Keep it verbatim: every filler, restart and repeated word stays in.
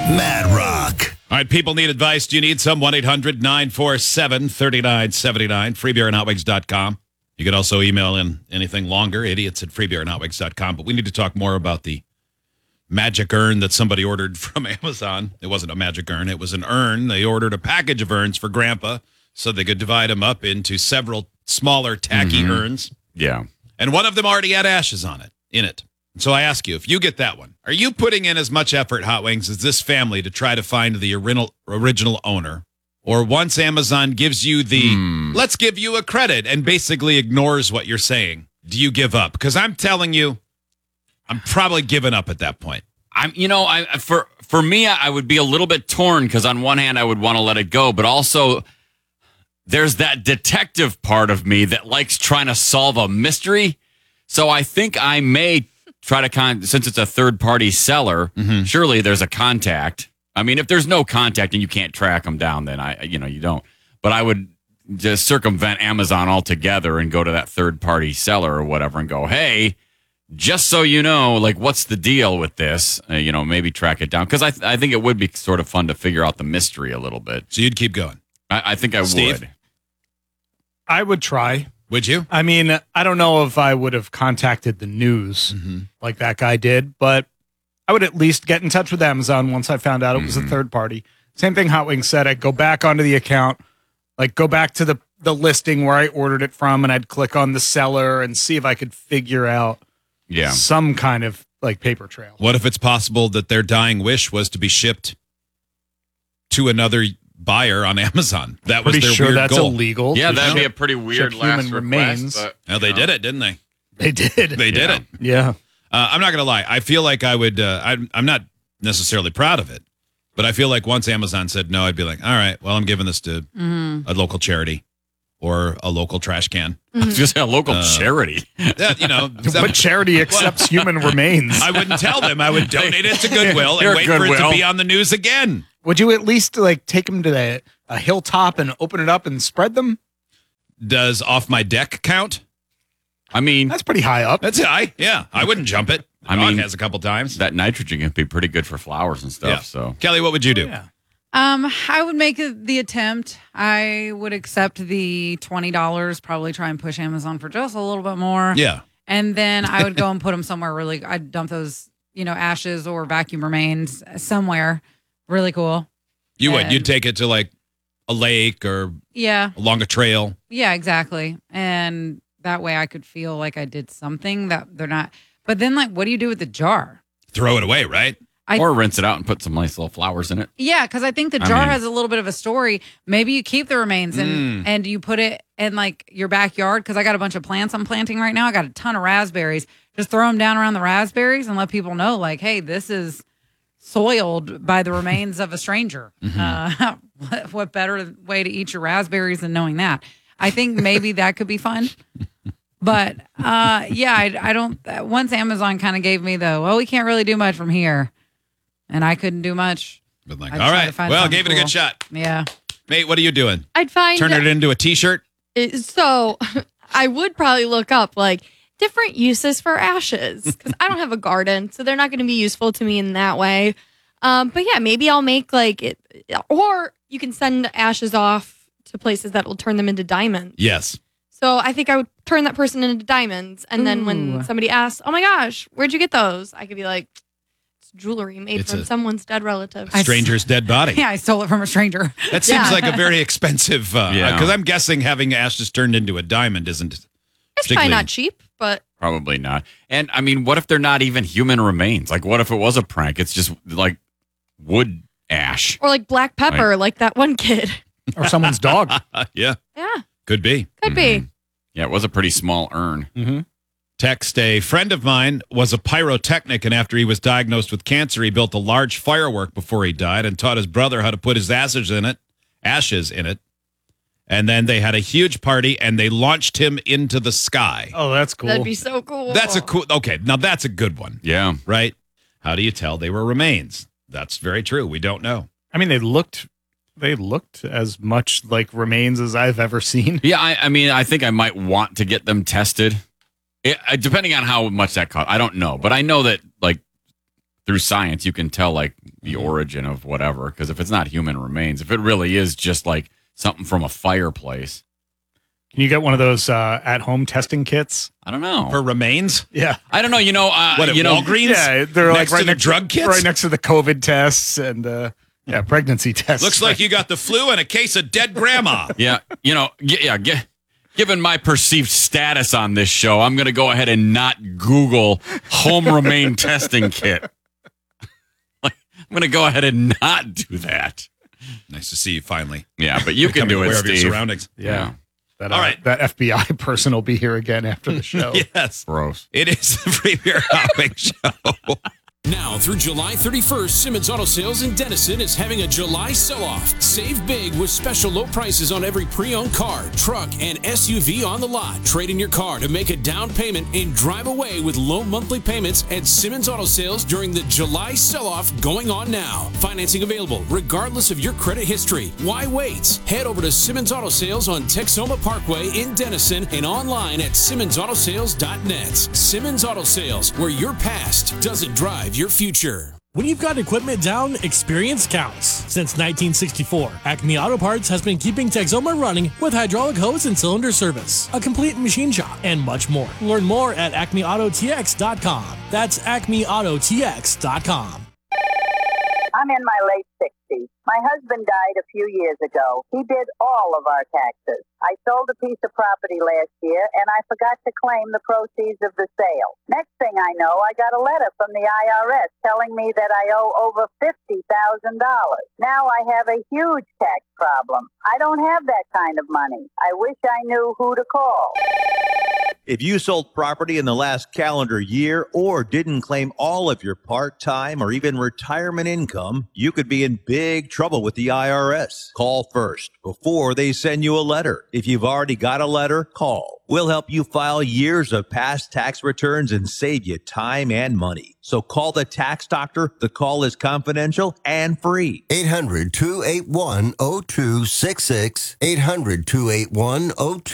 Mad Rock. All right, people need advice. Do you need some? one eight hundred nine four seven three nine seven nine. free beer and hotwigs dot com. You can also email in anything longer, idiots at free beer and hotwigs dot com. But we need to talk more about the magic urn that somebody ordered from Amazon. It wasn't a magic urn. It was an urn. They ordered a package of urns for Grandpa so they could divide them up into several smaller, tacky mm-hmm. urns. Yeah. And one of them already had ashes on it, in it. So I ask you, if you get that one, are you putting in as much effort, Hot Wings, as this family to try to find the original original owner? Or once Amazon gives you the, mm. let's give you a credit, and basically ignores what you're saying, do you give up? Because I'm telling you, I'm probably giving up at that point. I'm, you know, I for for me, I would be a little bit torn because on one hand, I would want to let it go, but also there's that detective part of me that likes trying to solve a mystery. So I think I may try to con since it's a third party seller. Mm-hmm. Surely there's a contact. I mean, if there's no contact and you can't track them down, then I, you know, you don't. But I would just circumvent Amazon altogether and go to that third party seller or whatever and go, hey, just so you know, like, what's the deal with this? Uh, you know, maybe track it down. Because I, th- I think it would be sort of fun to figure out the mystery a little bit. So you'd keep going? I, I think I Steve? would. I would try. Would you? I mean, I don't know if I would have contacted the news mm-hmm. like that guy did, but I would at least get in touch with Amazon once I found out it was mm-hmm. a third party. Same thing Hot Wings said. I'd go back onto the account, like go back to the, the listing where I ordered it from, and I'd click on the seller and see if I could figure out yeah. some kind of like paper trail. What if it's possible that their dying wish was to be shipped to another buyer on Amazon? That was pretty their sure weird that's goal. illegal. Yeah, that'd be a pretty weird last human request. Remains. But, well, they know. did it, didn't they? They did. They did yeah. it. Yeah. Uh, I'm not going to lie. I feel like I would, uh, I'm, I'm not necessarily proud of it, but I feel like once Amazon said no, I'd be like, all right, well, I'm giving this to mm-hmm. a local charity or a local trash can. Mm-hmm. I was just a local uh, charity. That, you know, what charity accepts human remains? I wouldn't tell them. I would donate it to Goodwill and wait Goodwill. for it to be on the news again. Would you at least like take them to the, a hilltop and open it up and spread them? Does off my deck count? I mean, that's pretty high up. That's high. Yeah, I wouldn't jump it. The I mean, has a couple times. That nitrogen can be pretty good for flowers and stuff. Yeah. So, Kelly, what would you do? Oh, yeah. Um, I would make the attempt. I would accept the twenty dollars, probably try and push Amazon for just a little bit more. Yeah. And then I would go and put them somewhere really, I'd dump those, you know, ashes or vacuum remains somewhere really cool. You and, would? You'd take it to like a lake or yeah, along a trail? Yeah, exactly. And that way I could feel like I did something that they're not. But then, like, what do you do with the jar? Throw it away, right? I, or rinse it out and put some nice little flowers in it. Yeah, because I think the jar I mean, has a little bit of a story. Maybe you keep the remains and, mm. and you put it in like your backyard, because I got a bunch of plants I'm planting right now. I got a ton of raspberries. Just throw them down around the raspberries and let people know, like, hey, this is soiled by the remains of a stranger. Mm-hmm. Uh, what, what better way to eat your raspberries than knowing that? I think maybe that could be fun. But uh, yeah, I, I don't. Once Amazon kind of gave me the, well, we can't really do much from here. And I couldn't do much. But like, all right, well, gave it cool. a good shot. Yeah. Mate, what are you doing? I'd find... Turn it into a T-shirt? It, so I would probably look up, like, different uses for ashes. Because I don't have a garden, so they're not going to be useful to me in that way. Um, but yeah, maybe I'll make, like... it, or you can send ashes off to places that will turn them into diamonds. Yes. So I think I would turn that person into diamonds. And Ooh. Then when somebody asks, oh my gosh, where'd you get those? I could be like... jewelry made it's from someone's dead relative. A stranger's dead body. Yeah, I stole it from a stranger. That seems yeah. like a very expensive, uh, yeah. because I'm guessing having ashes turned into a diamond isn't It's probably not cheap, but... Probably not. And, I mean, what if they're not even human remains? Like, what if it was a prank? It's just, like, wood ash. Or, like, black pepper, like, like that one kid. Or someone's dog. yeah. Yeah. Could be. Could mm-hmm. be. Yeah, it was a pretty small urn. Mm-hmm. Text, a friend of mine was a pyrotechnic, and after he was diagnosed with cancer, he built a large firework before he died and taught his brother how to put his ashes in it, ashes in it. And then they had a huge party, and they launched him into the sky. Oh, that's cool. That'd be so cool. That's a cool, okay, now that's a good one. Yeah. Right? How do you tell they were remains? That's very true. We don't know. I mean, they looked... They looked as much like remains as I've ever seen. Yeah, I, I mean, I think I might want to get them tested. It, uh, depending on how much that cost, I don't know. But I know that, like, through science, you can tell like the origin of whatever. Because if it's not human remains, if it really is just like something from a fireplace, Can you get one of those uh, at-home testing kits? I don't know. For remains? Yeah. I don't know. You know, uh, What, at you know, Walgreens? Yeah, they're Next like right to the next drug kits? right next to the COVID tests and uh, yeah, pregnancy tests. Looks like you got the flu and a case of dead grandma. yeah, you know, g- yeah. G- given my perceived status on this show, I'm going to go ahead and not Google home remain testing kit. Like, I'm going to go ahead and not do that. Nice to see you finally. Yeah, but you can Becoming do it, aware of your Steve. surroundings. Yeah. That, uh, All right. That F B I person will be here again after the show. Yes. Gross. It is the Free Beer Hot Wing Show. Now through July thirty-first, Simmons Auto Sales in Denison is having a July sell-off. Save big with special low prices on every pre-owned car, truck, and S U V on the lot. Trade in your car to make a down payment and drive away with low monthly payments at Simmons Auto Sales during the July sell-off going on now. Financing available regardless of your credit history. Why wait? Head over to Simmons Auto Sales on Texoma Parkway in Denison and online at simmons auto sales dot net. Simmons Auto Sales, where your past doesn't drive your future. When you've got equipment down, experience counts. Since nineteen sixty-four, Acme Auto Parts has been keeping Texoma running with hydraulic hose and cylinder service, a complete machine shop, and much more. Learn more at acme auto t x dot com. That's acme auto t x dot com. I'm in my late sixties. My husband died a few years ago. He did all of our taxes. I sold a piece of property last year, and I forgot to claim the proceeds of the sale. Next thing I know, I got a letter from the I R S telling me that I owe over fifty thousand dollars. Now I have a huge tax problem. I don't have that kind of money. I wish I knew who to call. If you sold property in the last calendar year or didn't claim all of your part-time or even retirement income, you could be in big trouble with the I R S. Call first before they send you a letter. If you've already got a letter, call. We'll help you file years of past tax returns and save you time and money. So call the tax doctor. The call is confidential and free. eight hundred, two eight one, oh two six six. eight hundred, two eight one, oh two